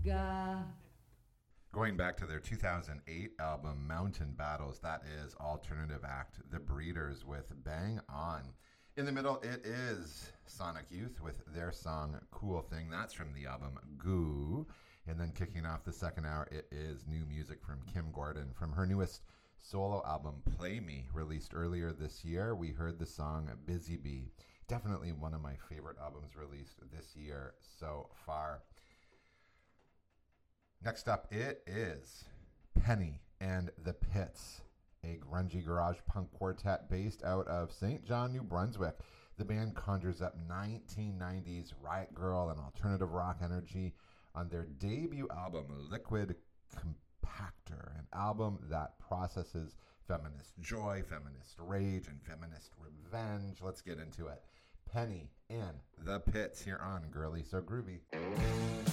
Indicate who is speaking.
Speaker 1: Going back to their 2008 album, Mountain Battles, that is alternative act The Breeders with Bang On. In the middle, it is Sonic Youth with their song Cool Thing. That's from the album Goo. And then kicking off the second hour, it is new music from Kim Gordon from her newest solo album, Play Me, released earlier this year. We heard the song Busy Bee. Definitely one of my favorite albums released this year so far. Next up, it is Penny and the Pits, a grungy garage punk quartet based out of St. John, New Brunswick. The band conjures up 1990s riot girl and alternative rock energy on their debut album, Liquid Compactor, an album that processes feminist joy, feminist rage, and feminist revenge. Let's get into it. Penny and the Pits here on Girly So Groovy.